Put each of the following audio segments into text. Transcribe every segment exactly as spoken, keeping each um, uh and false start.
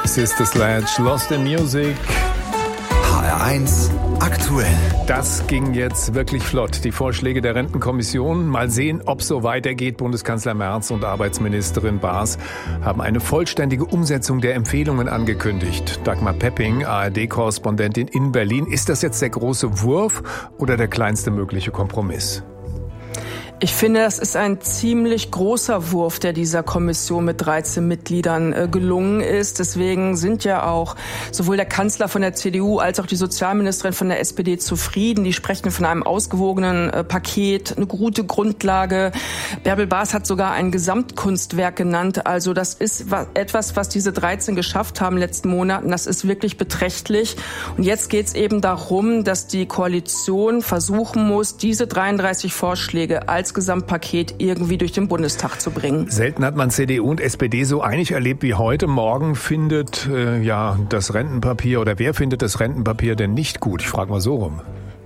Sister Sledge, Lost in Music. H R eins aktuell. Das ging jetzt wirklich flott. Die Vorschläge der Rentenkommission. Mal sehen, ob es so weitergeht. Bundeskanzler Merz und Arbeitsministerin Baas haben eine vollständige Umsetzung der Empfehlungen angekündigt. Dagmar Pepping, A R D-Korrespondentin in Berlin. Ist das jetzt der große Wurf oder der kleinste mögliche Kompromiss? Ich finde, das ist ein ziemlich großer Wurf, der dieser Kommission mit dreizehn Mitgliedern äh, gelungen ist. Deswegen sind ja auch sowohl der Kanzler von der C D U als auch die Sozialministerin von der S P D zufrieden. Die sprechen von einem ausgewogenen äh, Paket, eine gute Grundlage. Bärbel Baas hat sogar ein Gesamtkunstwerk genannt. Also das ist was, etwas, was diese dreizehn geschafft haben in den letzten Monaten. Das ist wirklich beträchtlich. Und jetzt geht es eben darum, dass die Koalition versuchen muss, diese dreiunddreißig Vorschläge als Gesamtpaket irgendwie durch den Bundestag zu bringen. Selten hat man C D U und S P D so einig erlebt wie heute. Morgen findet äh, ja das Rentenpapier oder wer findet das Rentenpapier denn nicht gut? Ich frage mal so rum.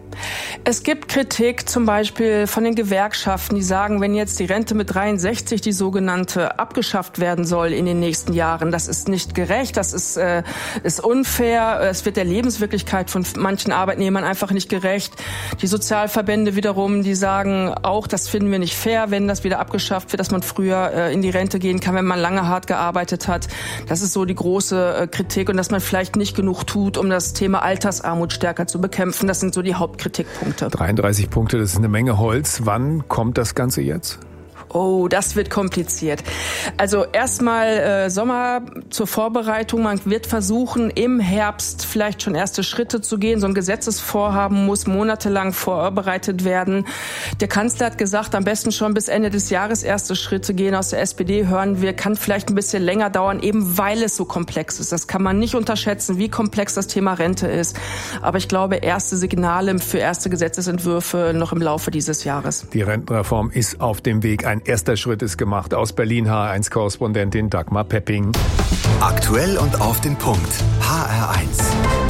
Es gibt Kritik zum Beispiel von den Gewerkschaften, die sagen, wenn jetzt die Rente mit dreiundsechzig, die sogenannte, abgeschafft werden soll in den nächsten Jahren, das ist nicht gerecht, das ist, äh, ist unfair, es wird der Lebenswirklichkeit von manchen Arbeitnehmern einfach nicht gerecht. Die Sozialverbände wiederum, die sagen auch, das finden wir nicht fair, wenn das wieder abgeschafft wird, dass man früher äh, in die Rente gehen kann, wenn man lange hart gearbeitet hat. Das ist so die große äh, Kritik und dass man vielleicht nicht genug tut, um das Thema Altersarmut stärker zu bekämpfen. Das sind so die Hauptkritikpunkte. dreiunddreißig Punkte, das ist eine Menge Holz. Wann kommt das Ganze jetzt? Oh, das wird kompliziert. Also erstmal äh, Sommer zur Vorbereitung. Man wird versuchen, im Herbst vielleicht schon erste Schritte zu gehen. So ein Gesetzesvorhaben muss monatelang vorbereitet werden. Der Kanzler hat gesagt, am besten schon bis Ende des Jahres erste Schritte gehen. Aus der S P D hören wir, kann vielleicht ein bisschen länger dauern, eben weil es so komplex ist. Das kann man nicht unterschätzen, wie komplex das Thema Rente ist. Aber ich glaube, erste Signale für erste Gesetzesentwürfe noch im Laufe dieses Jahres. Die Rentenreform ist auf dem Weg. Ein erster Schritt ist gemacht. Aus Berlin H R eins Korrespondentin Dagmar Pepping. Aktuell und auf den Punkt. H R eins.